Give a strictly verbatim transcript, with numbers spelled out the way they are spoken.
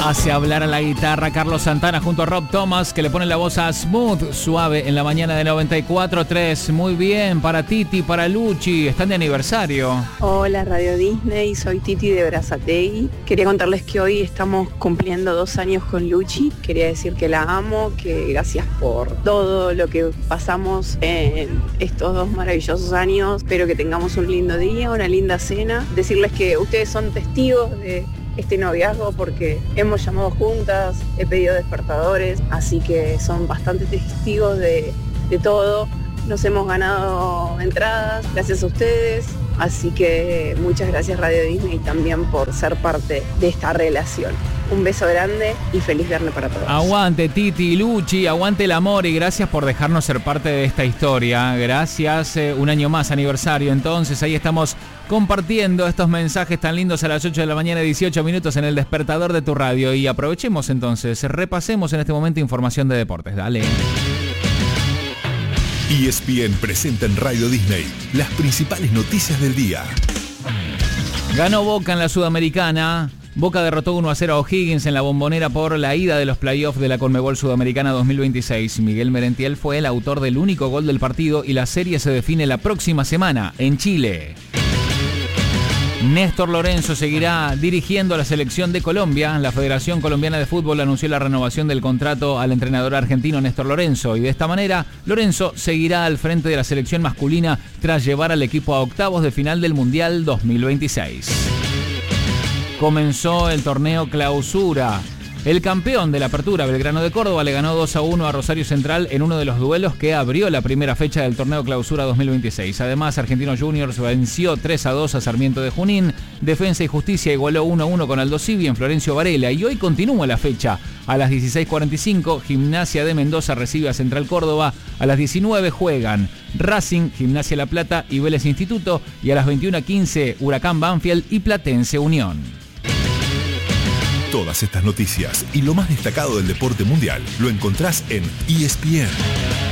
Hace hablar a la guitarra Carlos Santana junto a Rob Thomas, que le pone la voz a Smooth, suave, en la mañana de noventa y cuatro tres. Muy bien, para Titi, para Luchi, están de aniversario. Hola Radio Disney, soy Titi de Berazategui. Quería contarles que hoy estamos cumpliendo dos años con Luchi. Quería decir que la amo, que gracias por todo lo que pasamos en estos dos maravillosos años. Espero que tengamos un lindo día, una linda cena. Decirles que ustedes son testigos de este noviazgo porque hemos llamado juntas, he pedido despertadores, así que son bastante testigos de, de todo. Nos hemos ganado entradas gracias a ustedes, así que muchas gracias Radio Disney también por ser parte de esta relación. Un beso grande y feliz viernes para todos. Aguante Titi, Luchi, aguante el amor y gracias por dejarnos ser parte de esta historia. Gracias, eh, un año más, aniversario. Entonces ahí estamos compartiendo estos mensajes tan lindos a las ocho de la mañana, dieciocho minutos en el despertador de tu radio. Y aprovechemos entonces, repasemos en este momento información de deportes. Dale. E S P N presenta en Radio Disney las principales noticias del día. Ganó Boca en la Sudamericana. Boca derrotó uno a cero a O'Higgins en la Bombonera por la ida de los playoffs de la Conmebol Sudamericana dos mil veintiséis. Miguel Merentiel fue el autor del único gol del partido y la serie se define la próxima semana en Chile. Néstor Lorenzo seguirá dirigiendo a la selección de Colombia. La Federación Colombiana de Fútbol anunció la renovación del contrato al entrenador argentino Néstor Lorenzo y de esta manera Lorenzo seguirá al frente de la selección masculina tras llevar al equipo a octavos de final del Mundial dos mil veintiséis. Comenzó el torneo Clausura. El campeón de la Apertura, Belgrano de Córdoba, le ganó dos a uno a Rosario Central en uno de los duelos que abrió la primera fecha del torneo Clausura dos mil veintiséis. Además, Argentinos Juniors venció tres a dos a Sarmiento de Junín. Defensa y Justicia igualó uno a uno con Aldo Civi en Florencio Varela. Y hoy continúa la fecha. A las dieciséis cuarenta y cinco, Gimnasia de Mendoza recibe a Central Córdoba. A las diecinueve juegan Racing, Gimnasia La Plata y Vélez Instituto. Y a las veintiuno quince, Huracán Banfield y Platense Unión. Todas estas noticias y lo más destacado del deporte mundial lo encontrás en E S P N.